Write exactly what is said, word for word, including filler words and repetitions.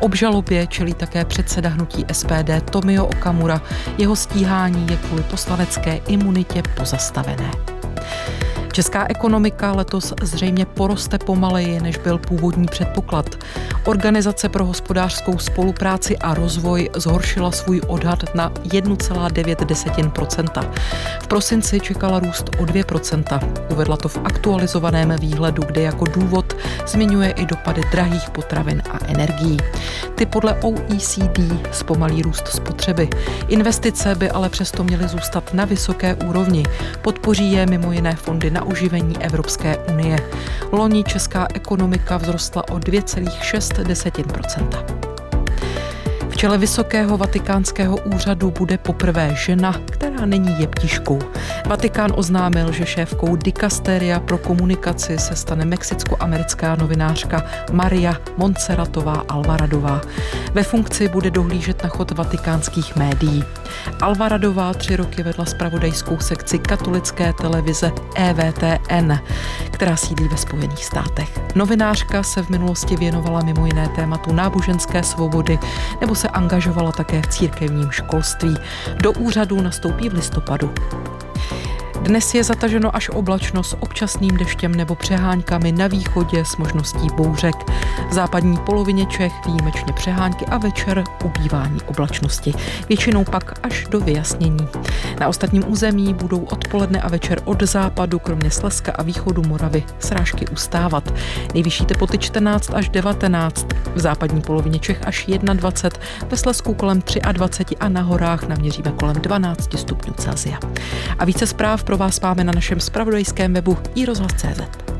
Obžalobě čelí také předseda hnutí S P D Tomio Okamura. Jeho stíhání je kvůli poslanecké imunitě pozastavené. Česká ekonomika letos zřejmě poroste pomaleji, než byl původní předpoklad. Organizace pro hospodářskou spolupráci a rozvoj zhoršila svůj odhad na jedna celá devět procenta. V prosinci čekala růst o dvě procenta. Uvedla to v aktualizovaném výhledu, kde jako důvod zmiňuje i dopady drahých potravin a energií. Ty podle O E C D zpomalí růst spotřeby. Investice by ale přesto měly zůstat na vysoké úrovni. Podpoří je mimo jiné fondy na oživení Evropské unie. Loni česká ekonomika vzrostla o dvě celá šest procenta. V čele vysokého vatikánského úřadu bude poprvé žena, která není jeptiškou. Vatikán oznámil, že šéfkou dikasteria pro komunikaci se stane mexicko-americká novinářka Maria Montserratová Alvaradová. Ve funkci bude dohlížet na chod vatikánských médií. Alvaradová tři roky vedla zpravodajskou sekci katolické televize E W T N, která sídlí ve Spojených státech. Novinářka se v minulosti věnovala mimo jiné tématu náboženské svobody nebo se angažovala také v církevním školství. Do úřadu nastoupí v listopadu. Dnes je zataženo až oblačno s občasným deštěm nebo přeháňkami na východě s možností bouřek. V západní polovině Čech výjimečně přehánky a večer ubývání oblačnosti. Většinou pak až do vyjasnění. Na ostatním území budou odpoledne a večer od západu, kromě Slezska a východu Moravy, srážky ustávat. Nejvyšší teploty čtrnáct až devatenáct, v západní polovině Čech až dvacet jedna, ve Slezsku kolem dvacet tři a na horách naměříme kolem dvanáct stupňů Celsia. A více zpráv pro vás máme na našem zpravodajském webu i rozhlas tečka cé zet.